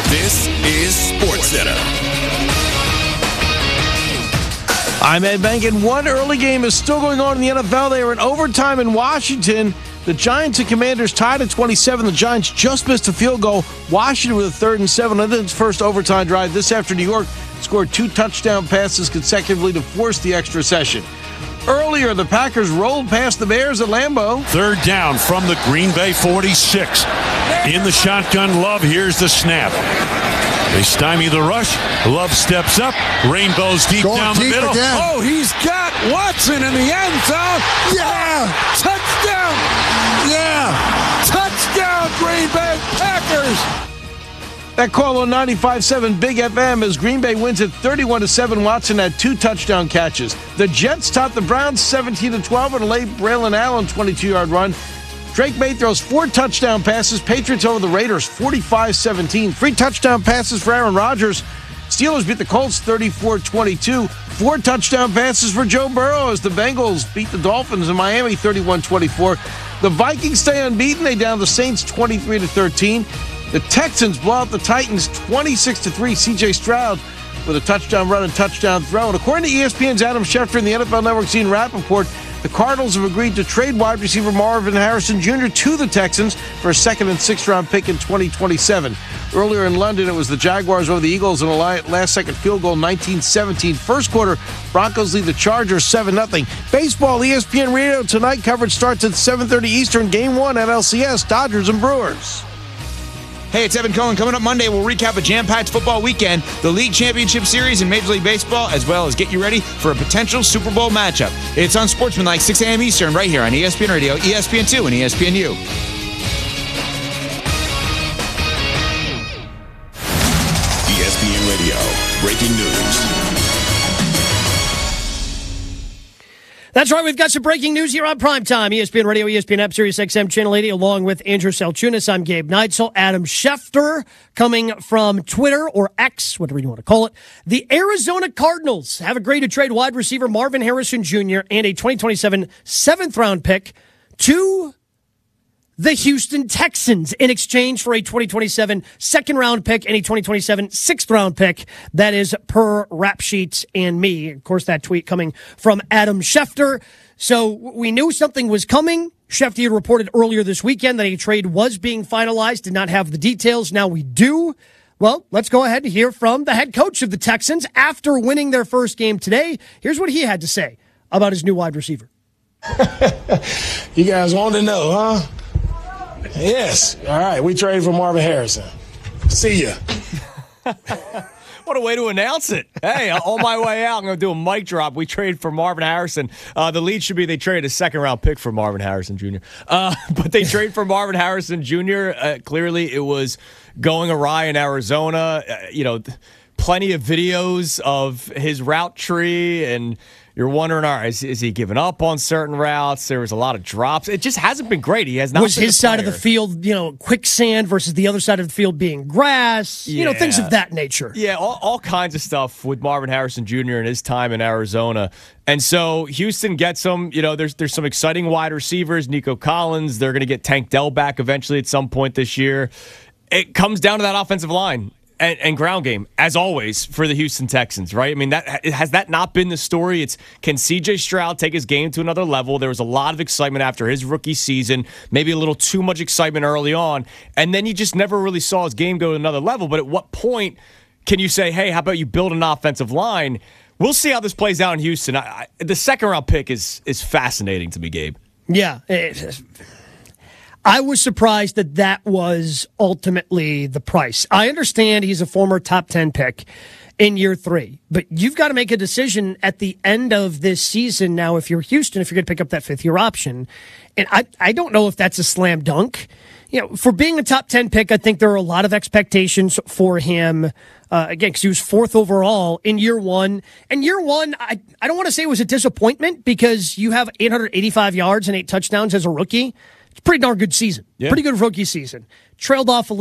This is SportsCenter. I'm Ed Bank, and one early game is still going on in the NFL. They are in overtime in Washington. The Giants and Commanders tied at 27. The Giants just missed a field goal. Washington with a 3rd and 7 on its first overtime drive. This after New York scored 2 touchdown passes consecutively to force the extra session. Earlier, the Packers rolled past the Bears at Lambeau. 3rd down from the Green Bay 46. In the shotgun, Love. Here's the snap. They stymie the rush. Love steps up. Rainbows deep down the middle. Again. Oh, he's got Watson in the end zone. Yeah! Touchdown! Yeah! Touchdown, Green Bay Packers! That call on 95.7 Big FM as Green Bay wins at 31-7. Watson had 2 touchdown catches. The Jets topped the Browns 17-12 on a late Braylon Allen 22-yard run. Drake May throws 4 touchdown passes. Patriots over the Raiders 45-17. 3 touchdown passes for Aaron Rodgers. Steelers beat the Colts 34-22. 4 touchdown passes for Joe Burrow as the Bengals beat the Dolphins in Miami 31-24. The Vikings stay unbeaten. They down the Saints 23-13. The Texans blow out the Titans 26-3. C.J. Stroud with a touchdown run and touchdown throw. And according to ESPN's Adam Schefter and the NFL Network's Ian Rappaport, the Cardinals have agreed to trade wide receiver Marvin Harrison Jr. to the Texans for a 2nd and 6th round pick in 2027. Earlier in London, it was the Jaguars over the Eagles in a last-second field goal, 19-17. First quarter, Broncos lead the Chargers 7-0. Baseball, ESPN Radio tonight. Coverage starts at 7:30 Eastern. Game 1 at LCS, Dodgers and Brewers. Hey, it's Evan Cohen. Coming up Monday, we'll recap a jam-packed football weekend, the League Championship Series in Major League Baseball, as well as get you ready for a potential Super Bowl matchup. It's on Sportsmanlike, 6 a.m. Eastern, right here on ESPN Radio, ESPN2, and ESPNU. ESPN Radio, breaking news. That's right. We've got some breaking news here on Primetime. ESPN Radio, ESPN App, Sirius XM, Channel 80, along with Andrew Salchunas. I'm Gabe Neitzel. Adam Schefter coming from Twitter, or X, whatever you want to call it. The Arizona Cardinals have agreed to trade wide receiver Marvin Harrison Jr. and a 2027 7th-round pick to the Houston Texans in exchange for a 2027 2nd-round pick and a 2027 6th-round pick. That is per Rap Sheets and me. Of course, that tweet coming from Adam Schefter. So we knew something was coming. Schefter had reported earlier this weekend that a trade was being finalized, did not have the details. Now we do. Well, let's go ahead and hear from the head coach of the Texans after winning their first game today. Here's what he had to say about his new wide receiver. You guys want to know, huh? Yes. All right. We traded for Marvin Harrison. See ya. What a way to announce it. Hey, on my way out, I'm going to do a mic drop. We traded for Marvin Harrison. The lead should be they traded a 2nd-round pick for Marvin Harrison Jr. But they trade for Marvin Harrison Jr. Clearly, it was going awry in Arizona. Plenty of videos of his route tree, and you're wondering, all right, is he giving up on certain routes? There was a lot of drops. It just hasn't been great. He has not. Was his side of the field, quicksand versus the other side of the field being grass? Things of that nature. Yeah, all kinds of stuff with Marvin Harrison Jr. and his time in Arizona. And so Houston gets him. There's some exciting wide receivers. Nico Collins. They're going to get Tank Dell back eventually at some point this year. It comes down to that offensive line and ground game, as always, for the Houston Texans, right? I mean, has that not been the story? It's, can C.J. Stroud take his game to another level? There was a lot of excitement after his rookie season, maybe a little too much excitement early on, and then you just never really saw his game go to another level. But at what point can you say, hey, how about you build an offensive line? We'll see how this plays out in Houston. The 2nd-round pick is fascinating to me, Gabe. Yeah, I was surprised that was ultimately the price. I understand he's a former top 10 pick in year 3, but you've got to make a decision at the end of this season now if you're Houston, if you're going to pick up that 5th-year option. And I don't know if that's a slam dunk. For being a top 10 pick, I think there are a lot of expectations for him. Again, because he was 4th overall in year 1. And year 1, I don't want to say it was a disappointment because you have 885 yards and 8 touchdowns as a rookie. It's a pretty darn good season. Yeah. Pretty good rookie season. Trailed off a little.